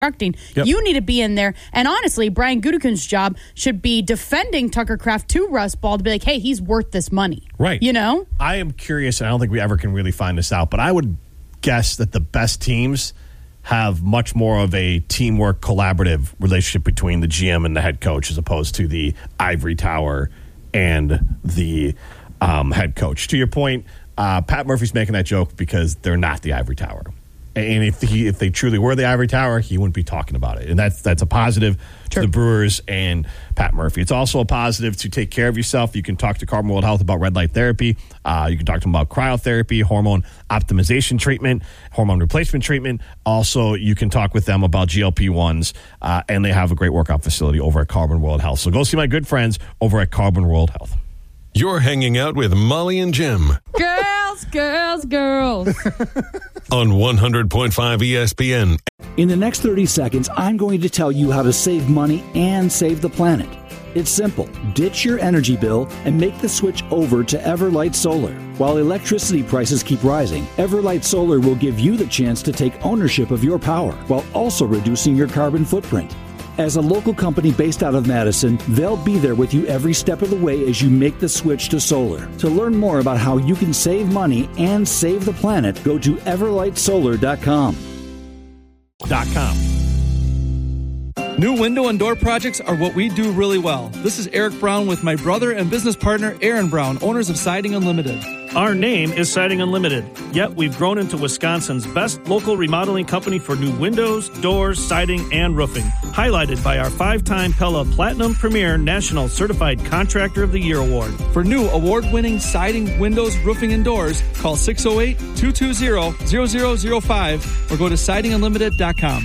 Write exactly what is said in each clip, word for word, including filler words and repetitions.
constructing. Yep. You need to be in there. And honestly, Brian Gutekunst's job should be defending Tucker Kraft to Russ Ball to be like, hey, he's worth this money. Right. You know? I am curious, and I don't think we ever can really find this out, but I would guess that the best teams have much more of a teamwork, collaborative relationship between the G M and the head coach as opposed to the ivory tower and the um, head coach. To your point, uh, Pat Murphy's making that joke because they're not the ivory tower. And if he, if they truly were the ivory tower, he wouldn't be talking about it. And that's that's a positive Sure. to the Brewers and Pat Murphy. It's also a positive to take care of yourself. You can talk to Carbon World Health about red light therapy. Uh, you can talk to them about cryotherapy, hormone optimization treatment, hormone replacement treatment. Also, you can talk with them about G L P ones, uh, and they have a great workout facility over at Carbon World Health. So go see my good friends over at Carbon World Health. You're hanging out with Molly and Jim. Girls, girls, girls. On one hundred point five E S P N. In the next thirty seconds, I'm going to tell you how to save money and save the planet. It's simple. Ditch your energy bill and make the switch over to Everlight Solar. While electricity prices keep rising, Everlight Solar will give you the chance to take ownership of your power while also reducing your carbon footprint. As a local company based out of Madison, they'll be there with you every step of the way as you make the switch to solar. To learn more about how you can save money and save the planet, go to everlight solar dot com. Dot com. New window and door projects are what we do really well. This is Eric Brown with my brother and business partner, Aaron Brown, owners of Siding Unlimited. Our name is Siding Unlimited, yet we've grown into Wisconsin's best local remodeling company for new windows, doors, siding, and roofing. Highlighted by our five-time Pella Platinum Premier National Certified Contractor of the Year Award. For new award-winning siding, windows, roofing, and doors, call six oh eight, two two zero, zero zero zero five or go to siding unlimited dot com.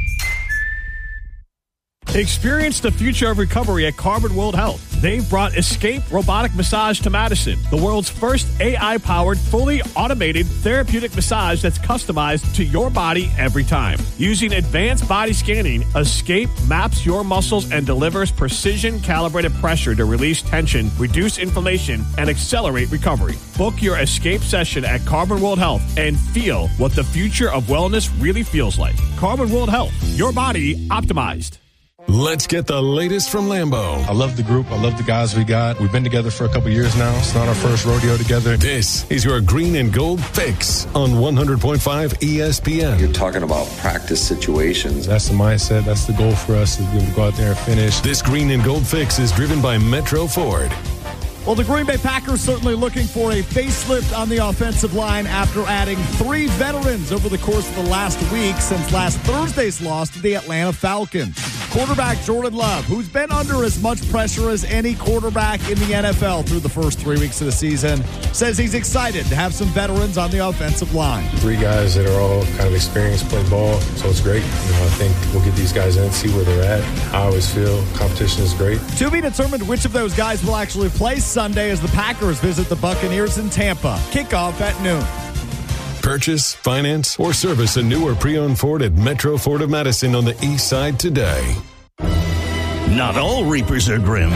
Experience the future of recovery at Carbon World Health. They've brought Escape Robotic Massage to Madison, the world's first A I-powered, fully automated therapeutic massage that's customized to your body every time. Using advanced body scanning, Escape maps your muscles and delivers precision-calibrated pressure to release tension, reduce inflammation, and accelerate recovery. Book your Escape session at Carbon World Health and feel what the future of wellness really feels like. Carbon World Health, your body optimized. Let's get the latest from Lambeau. I love the group. I love the guys we got. We've been together for a couple years now. It's not our first rodeo together. This is your green and gold fix on one hundred point five E S P N. You're talking about practice situations. That's the mindset. That's the goal for us, is to be able to go out there and finish. This green and gold fix is driven by Metro Ford. Well, the Green Bay Packers certainly looking for a facelift on the offensive line after adding three veterans over the course of the last week since last Thursday's loss to the Atlanta Falcons. Quarterback Jordan Love, who's been under as much pressure as any quarterback in the N F L through the first three weeks of the season, says he's excited to have some veterans on the offensive line. Three guys that are all kind of experienced, play ball, so it's great. You know, I think we'll get these guys in, see where they're at. I always feel competition is great. To be determined which of those guys will actually play Sunday as the Packers visit the Buccaneers in Tampa. Kickoff at noon. Purchase, finance, or service a new or pre-owned Ford at Metro Ford of Madison on the east side today. Not all reapers are grim.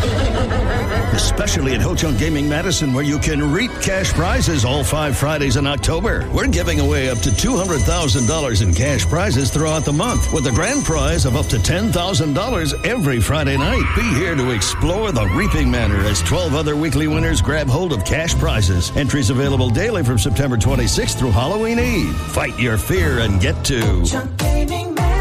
Especially at Ho Chunk Gaming Madison, where you can reap cash prizes all five Fridays in October. We're giving away up to two hundred thousand dollars in cash prizes throughout the month, with a grand prize of up to ten thousand dollars every Friday night. Be here to explore the reaping manor as twelve other weekly winners grab hold of cash prizes. Entries available daily from September twenty-sixth through Halloween Eve. Fight your fear and get to Chunk Gaming Madison.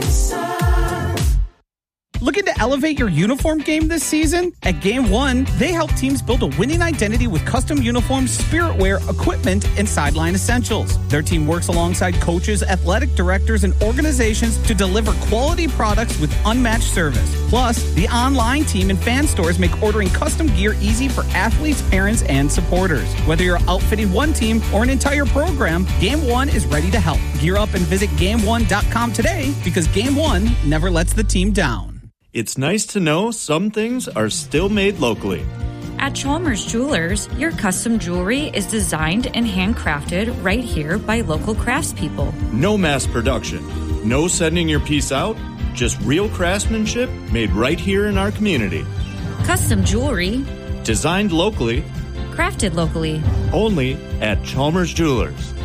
Looking to elevate your uniform game this season? At Game One, they help teams build a winning identity with custom uniforms, spirit wear, equipment, and sideline essentials. Their team works alongside coaches, athletic directors, and organizations to deliver quality products with unmatched service. Plus, the online team and fan stores make ordering custom gear easy for athletes, parents, and supporters. Whether you're outfitting one team or an entire program, Game One is ready to help. Gear up and visit game one dot com today, because Game One never lets the team down. It's nice to know some things are still made locally. At Chalmers Jewelers, your custom jewelry is designed and handcrafted right here by local craftspeople. No mass production, no sending your piece out, just real craftsmanship made right here in our community. Custom jewelry, designed locally, crafted locally, only at Chalmers Jewelers.